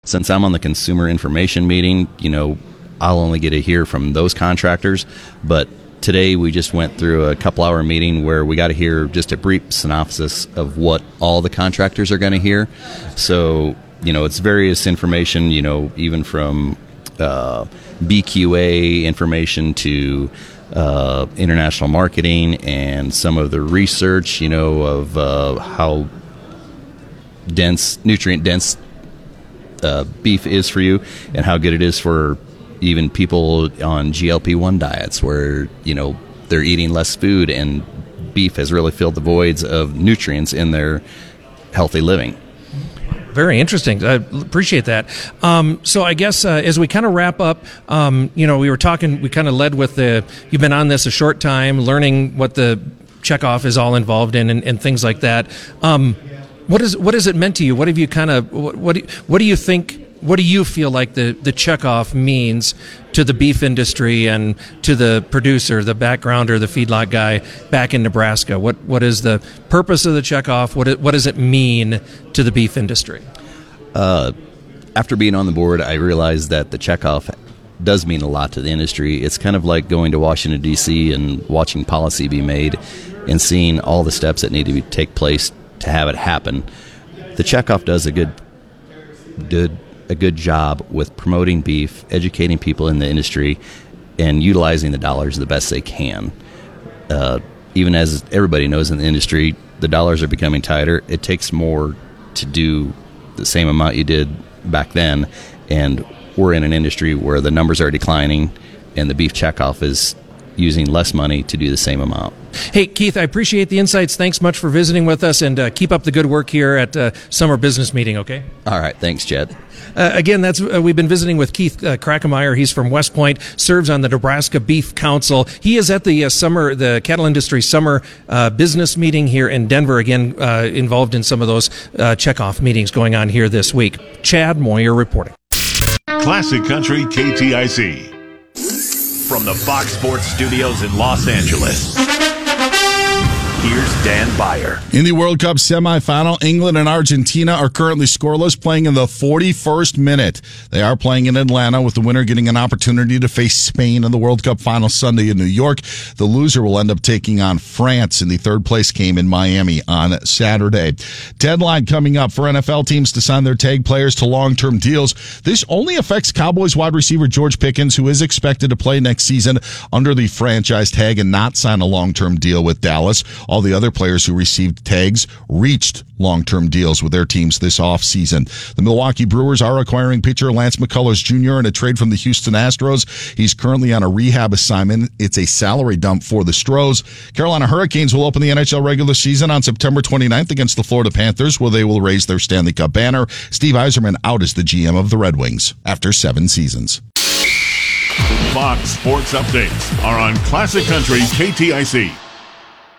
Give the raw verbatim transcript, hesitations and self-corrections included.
Since I'm on the consumer information meeting, you know, I'll only get to hear from those contractors. But today we just went through a couple hour meeting where we got to hear just a brief synopsis of what all the contractors are going to hear. So, you know, it's various information, you know, even from uh, B Q A information to uh, international marketing and some of the research, you know, of uh, how dense, nutrient dense uh, beef is for you and how good it is for even people on G L P one diets where, you know, they're eating less food and beef has really filled the voids of nutrients in their healthy living. Very interesting. I appreciate that. Um, so I guess uh, as we kind of wrap up, um, you know, we were talking, we kind of led with the, you've been on this a short time, learning what the checkoff is all involved in and, and things like that. Um, what is what has it meant to you? What have you kind of, what, what, do, what do you think, what do you feel like the, the checkoff means to the beef industry and to the producer, the backgrounder, the feedlot guy back in Nebraska? What What is the purpose of the checkoff? What it, what does it mean to the beef industry? Uh, after being on the board, I realized that the checkoff does mean a lot to the industry. It's kind of like going to Washington, D C and watching policy be made and seeing all the steps that need to be, take place to have it happen. The checkoff does a good good a good job with promoting beef, educating people in the industry, and utilizing the dollars the best they can. Uh, even as everybody knows in the industry, the dollars are becoming tighter. It takes more to do the same amount you did back then, and we're in an industry where the numbers are declining, and the beef checkoff is using less money to do the same amount. Hey, Keith, I appreciate the insights. Thanks much for visiting with us, and uh, keep up the good work here at uh, Summer Business Meeting, okay? All right. Thanks, Jed. Uh, again, that's uh, we've been visiting with Keith uh, Krakemeyer. He's from West Point, serves on the Nebraska Beef Council. He is at the uh, summer, the Cattle Industry Summer uh, Business Meeting here in Denver. Again, uh, involved in some of those uh, checkoff meetings going on here this week. Chad Moyer reporting. Classic Country K T I C. From the Fox Sports Studios in Los Angeles, here's Dan Beyer. In the World Cup semifinal, England and Argentina are currently scoreless, playing in the forty-first minute. They are playing in Atlanta, with the winner getting an opportunity to face Spain in the World Cup final Sunday in New York. The loser will end up taking on France in the third place game in Miami on Saturday. Deadline coming up for N F L teams to sign their tag players to long-term deals. This only affects Cowboys wide receiver George Pickens, who is expected to play next season under the franchise tag and not sign a long-term deal with Dallas. All the other players who received tags reached long-term deals with their teams this offseason. The Milwaukee Brewers are acquiring pitcher Lance McCullers Junior in a trade from the Houston Astros. He's currently on a rehab assignment. It's a salary dump for the Stros. Carolina Hurricanes will open the N H L regular season on September twenty-ninth against the Florida Panthers, where they will raise their Stanley Cup banner. Steve Yzerman out as the G M of the Red Wings after seven seasons. Fox Sports Updates are on Classic Country K T I C.